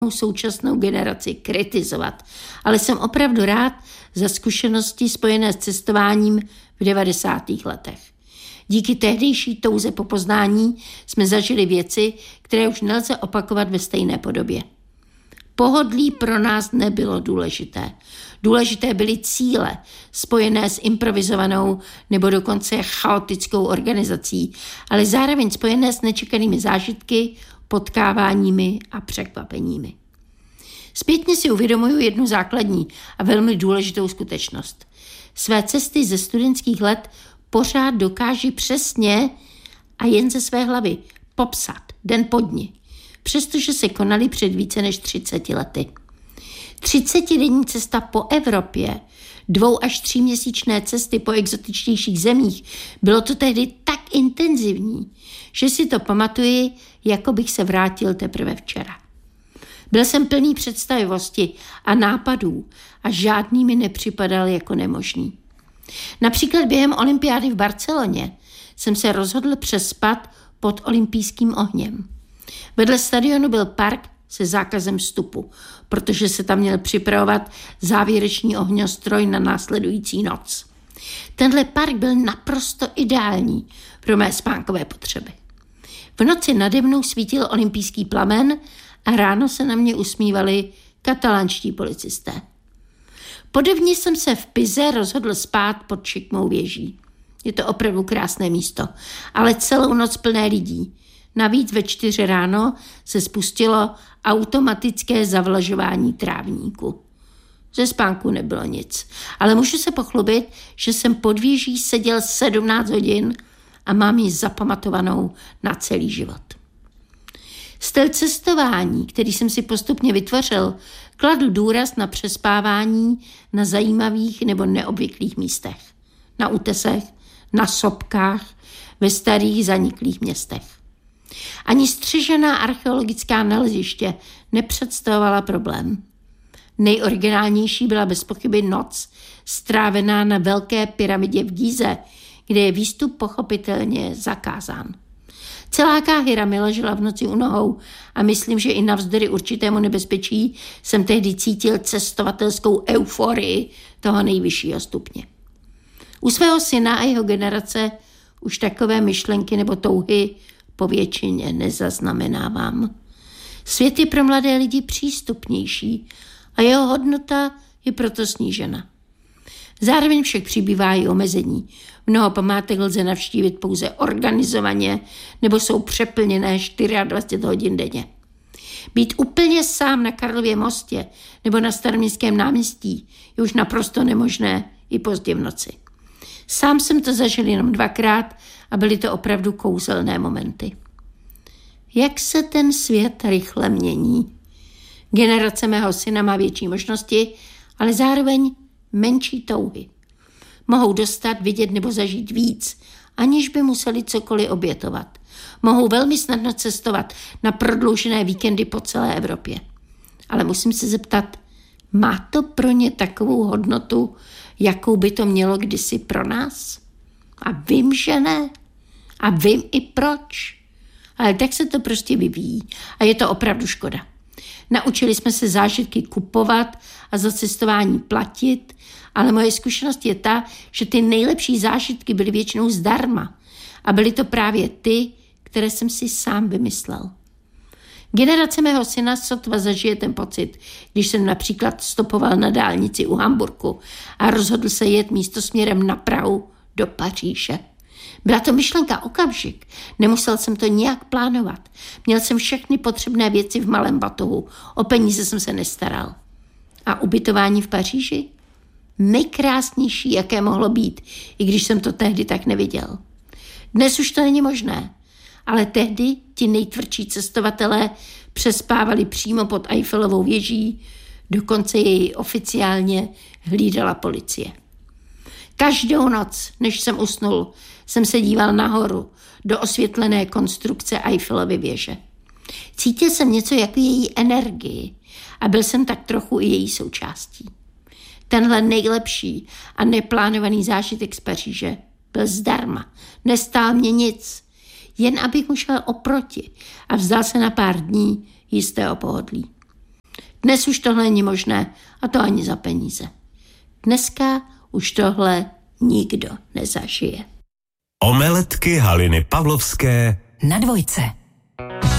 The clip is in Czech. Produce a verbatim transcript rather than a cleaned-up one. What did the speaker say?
současnou generaci kritizovat, ale jsem opravdu rád za zkušenosti spojené s cestováním v devadesátých letech. Díky tehdejší touze po poznání jsme zažili věci, které už nelze opakovat ve stejné podobě. Pohodlí pro nás nebylo důležité. Důležité byly cíle, spojené s improvizovanou nebo dokonce chaotickou organizací, ale zároveň spojené s nečekanými zážitky, potkáváními a překvapeními. Zpětně si uvědomuji jednu základní a velmi důležitou skutečnost. Své cesty ze studentských let pořád dokáží přesně a jen ze své hlavy popsat den po dni, přestože se konaly před více než třiceti lety. Třicetidenní cesta po Evropě, dvou až tříměsíčné cesty po exotičtějších zemích, bylo to tehdy tak intenzivní, že si to pamatuji, jako bych se vrátil teprve včera. Byl jsem plný představivosti a nápadů a žádný mi nepřipadal jako nemožný. Například během olympiády v Barceloně jsem se rozhodl přespat pod olympijským ohněm. Vedle stadionu byl park se zákazem vstupu, protože se tam měl připravovat závěrečný ohňostroj na následující noc. Tenhle park byl naprosto ideální pro mé spánkové potřeby. V noci nade mnou svítil olympijský plamen a ráno se na mě usmívali katalánští policisté. Podobně jsem se v Pize rozhodl spát pod šikmou věží. Je to opravdu krásné místo, ale celou noc plné lidí. Navíc ve čtyři ráno se spustilo automatické zavlažování trávníku. Ze spánku nebylo nic, ale můžu se pochlubit, že jsem pod věží seděl sedmnáct hodin a mám ji zapamatovanou na celý život. Styl cestování, který jsem si postupně vytvořil, kladl důraz na přespávání na zajímavých nebo neobvyklých místech. Na útesech, na sopkách, ve starých zaniklých městech. Ani střežená archeologická naleziště nepředstavovala problém. Nejoriginálnější byla bez pochyby noc, strávená na velké pyramidě v Gíze, kde je výstup pochopitelně zakázán. Celá Káhira mi ležela v noci u nohou a myslím, že i navzdory určitému nebezpečí jsem tehdy cítil cestovatelskou euforii toho nejvyššího stupně. U svého syna a jeho generace už takové myšlenky nebo touhy po většině nezaznamenávám. Svět je pro mladé lidi přístupnější a jeho hodnota je proto snížena. Zároveň však přibývá i omezení. Mnoho památek lze navštívit pouze organizovaně nebo jsou přeplněné dvacet čtyři hodin denně. Být úplně sám na Karlově mostě nebo na Staroměstském náměstí je už naprosto nemožné i pozdě v noci. Sám jsem to zažil jenom dvakrát a byly to opravdu kouzelné momenty. Jak se ten svět rychle mění. Generace mého syna má větší možnosti, ale zároveň menší touhy. Mohou dostat, vidět nebo zažít víc, aniž by museli cokoliv obětovat. Mohou velmi snadno cestovat na prodloužené víkendy po celé Evropě. Ale musím se zeptat, má to pro ně takovou hodnotu, jakou by to mělo kdysi pro nás? A vím, že ne. A vím i proč. Ale tak se to prostě vyvíjí a je to opravdu škoda. Naučili jsme se zážitky kupovat a za cestování platit, ale moje zkušenost je ta, že ty nejlepší zážitky byly většinou zdarma a byly to právě ty, které jsem si sám vymyslel. Generace mého syna sotva zažije ten pocit, když jsem například stopoval na dálnici u Hamburku a rozhodl se jet místo směrem na Prahu do Paříže. Byla to myšlenka okamžik, nemusel jsem to nijak plánovat. Měl jsem všechny potřebné věci v malém batohu, o peníze jsem se nestaral. A ubytování v Paříži? Nejkrásnější, jaké mohlo být, i když jsem to tehdy tak neviděl. Dnes už to není možné, ale tehdy ti nejtvrdší cestovatelé přespávali přímo pod Eiffelovou věží, dokonce jej oficiálně hlídala policie. Každou noc, než jsem usnul, jsem se díval nahoru do osvětlené konstrukce Eiffelovy věže. Cítil jsem něco jako její energii a byl jsem tak trochu i její součástí. Tenhle nejlepší a neplánovaný zážitek z Paříže byl zdarma, nestál mě nic, jen abych mu šel oproti a vzdal se na pár dní jistého pohodlí. Dnes už tohle není možné a to ani za peníze. Dneska už tohle nikdo nezažije. Omeletky Haliny Pavlovské na Dvojce.